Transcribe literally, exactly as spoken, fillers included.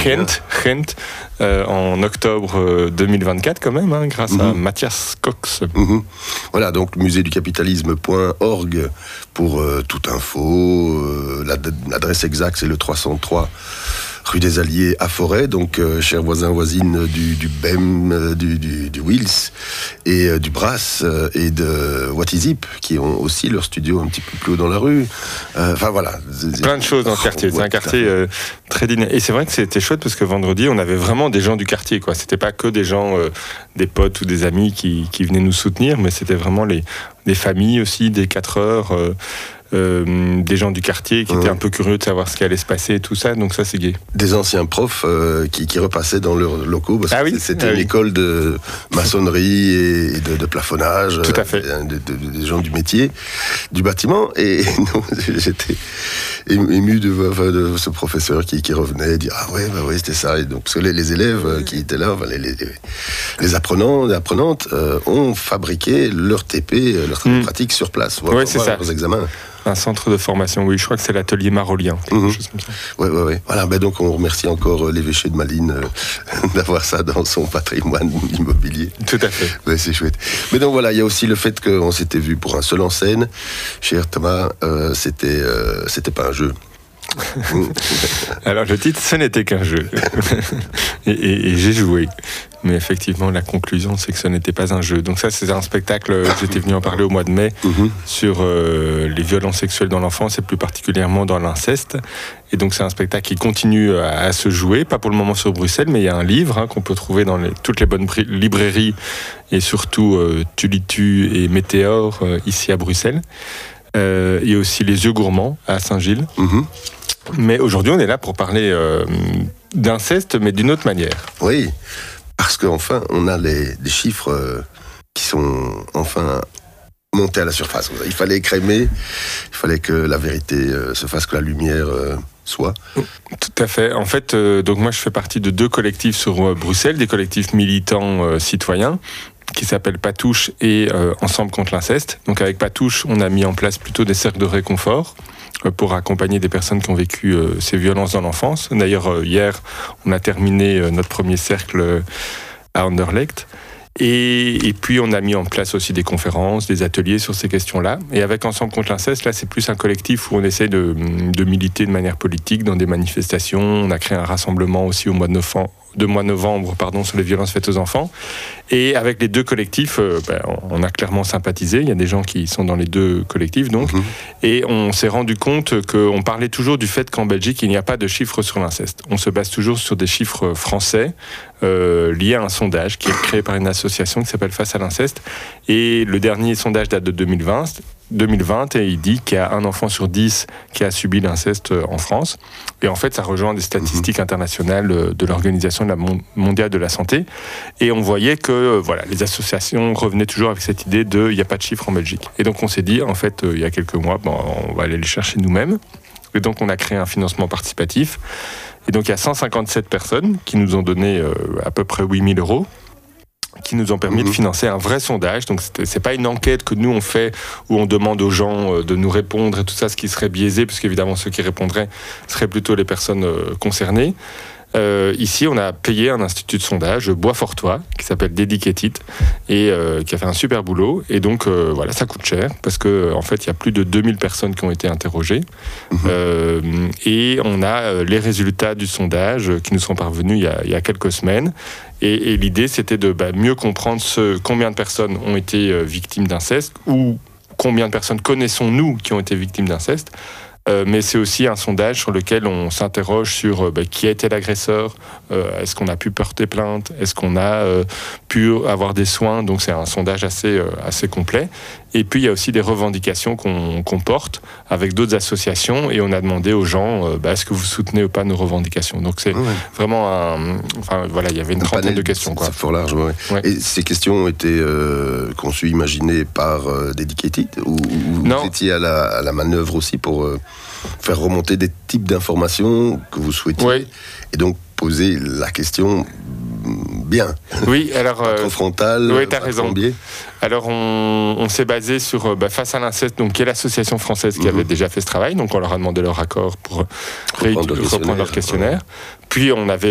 Gent, Gent euh, en octobre deux mille vingt-quatre quand même, hein, grâce mm-hmm. à Mathias Cox. Mm-hmm. Voilà, donc musée du capitalisme point org pour euh, toute info. Euh, l'adresse exacte, c'est le trois cent trois rue des Alliés à Forêt, donc euh, chers voisins voisines du, du B E M, euh, du, du, du Wills et euh, du Brass euh, et de What Is Hip, qui ont aussi leur studio un petit peu plus haut dans la rue. Enfin euh, voilà. Plein de choses dans le quartier. C'est un quartier euh, très dynamique. Et c'est vrai que c'était chouette parce que vendredi, on avait vraiment des gens du quartier, quoi. C'était pas que des gens, euh, des potes ou des amis qui, qui venaient nous soutenir, mais c'était vraiment les, des familles aussi, des quatre heures. Euh, Euh, des gens du quartier qui mmh. étaient un peu curieux de savoir ce qui allait se passer et tout ça, donc ça c'est gai. Des anciens profs euh, qui, qui repassaient dans leurs locaux parce ah que oui c'était ah une oui. école de maçonnerie et de, de plafonnage. Tout à fait. Euh, de, de, de, des gens du métier, du bâtiment, et non, j'étais ému de, de ce professeur qui, qui revenait et dire ah ouais bah ouais c'était ça, et donc parce que les, les élèves qui étaient là, les, les, les apprenants, les apprenantes euh, ont fabriqué leur T P, leur travail mmh. pratique sur place. Oui ouais, c'est ça. Leurs examens. Un centre de formation, oui, je crois que c'est l'atelier Marolien, quelque mmh. chose comme ça. Oui, oui, oui. Voilà, ben donc on remercie encore l'évêché de Malines euh, d'avoir ça dans son patrimoine immobilier. Tout à fait. Oui, c'est chouette. Mais donc voilà, il y a aussi le fait qu'on s'était vu pour un seul en scène. Cher Thomas, euh, c'était, euh, c'était pas un jeu. Alors le titre, ce n'était qu'un jeu. et, et, et j'ai joué. Mais effectivement, la conclusion, c'est que ce n'était pas un jeu. Donc ça, c'est un spectacle, j'étais venu en parler au mois de mai, mm-hmm. sur euh, les violences sexuelles dans l'enfance et plus particulièrement dans l'inceste. Et donc c'est un spectacle qui continue à, à se jouer, pas pour le moment sur Bruxelles, mais il y a un livre hein, qu'on peut trouver dans les, toutes les bonnes bri- librairies et surtout euh, Tulitu et Météor euh, ici à Bruxelles. Euh, il y a aussi Les Yeux Gourmands à Saint-Gilles. Mm-hmm. Mais aujourd'hui, on est là pour parler euh, d'inceste, mais d'une autre manière. Oui, parce qu'enfin, on a les, des chiffres euh, qui sont enfin montés à la surface. Il fallait écrémer, il fallait que la vérité euh, se fasse, que la lumière euh, soit. Tout à fait. En fait, euh, donc moi, je fais partie de deux collectifs sur euh, Bruxelles, des collectifs militants euh, citoyens, qui s'appelle Patouche et euh, Ensemble contre l'inceste. Donc avec Patouche, on a mis en place plutôt des cercles de réconfort euh, pour accompagner des personnes qui ont vécu euh, ces violences dans l'enfance. D'ailleurs, euh, hier, on a terminé euh, notre premier cercle euh, à Anderlecht. Et, et puis, on a mis en place aussi des conférences, des ateliers sur ces questions-là. Et avec Ensemble contre l'inceste, là, c'est plus un collectif où on essaie de, de militer de manière politique dans des manifestations. On a créé un rassemblement aussi au mois de novembre, de mois de novembre pardon, sur les violences faites aux enfants. Et avec les deux collectifs, euh, ben, on a clairement sympathisé. Il y a des gens qui sont dans les deux collectifs, donc. Mmh. Et on s'est rendu compte qu'on parlait toujours du fait qu'en Belgique, il n'y a pas de chiffres sur l'inceste. On se base toujours sur des chiffres français euh, liés à un sondage qui est créé par une association qui s'appelle Face à l'inceste. Et le dernier sondage date de deux mille vingt. deux mille vingt et il dit qu'il y a un enfant sur dix qui a subi l'inceste en France. Et en fait, ça rejoint des statistiques internationales de l'Organisation mondiale de la santé. Et on voyait que voilà, les associations revenaient toujours avec cette idée de « il n'y a pas de chiffres en Belgique ». Et donc on s'est dit, en fait, il y a quelques mois, bon, on va aller les chercher nous-mêmes. Et donc on a créé un financement participatif. Et donc il y a cent cinquante-sept personnes qui nous ont donné euh, à peu près huit mille euros. Qui nous ont permis mmh. de financer un vrai sondage. Donc c'est pas une enquête que nous on fait où on demande aux gens de nous répondre et tout ça, ce qui serait biaisé, puisque évidemment ceux qui répondraient seraient plutôt les personnes concernées. Euh, ici, on a payé un institut de sondage, Bois-Fortois, qui s'appelle Dedicated, et euh, qui a fait un super boulot. Et donc, euh, voilà, ça coûte cher, parce qu'en en fait, il y a plus de deux mille personnes qui ont été interrogées. Mmh. Euh, et on a euh, les résultats du sondage qui nous sont parvenus il y a, il y a quelques semaines. Et, et l'idée, c'était de bah, mieux comprendre ce, combien de personnes ont été euh, victimes d'inceste, ou combien de personnes connaissons-nous qui ont été victimes d'inceste. Euh, mais c'est aussi un sondage sur lequel on s'interroge sur euh, bah, qui a été l'agresseur, euh, est-ce qu'on a pu porter plainte, est-ce qu'on a euh, pu avoir des soins, donc c'est un sondage assez, euh, assez complet. Et puis il y a aussi des revendications qu'on, qu'on porte avec d'autres associations et on a demandé aux gens euh, bah, est-ce que vous soutenez ou pas nos revendications. Donc c'est ouais. vraiment un... Enfin voilà, il y avait une un trentaine panel, de questions. Quoi. C'est fort large, ouais. ouais. Et ces questions ont été euh, conçues, imaginées par euh, Dedicated ou, ou vous étiez à la, à la manœuvre aussi pour euh, faire remonter des types d'informations que vous souhaitiez ouais. et donc poser la question bien. Oui, alors... Pas trop frontal, oui, t'as raison. Biais. Alors, on, on s'est basé sur bah, Face à l'inceste, donc, qui est l'association française qui mmh. avait déjà fait ce travail. Donc, on leur a demandé leur accord pour reprendre, ré- leur, reprendre leur questionnaire. Ouais. Puis, on avait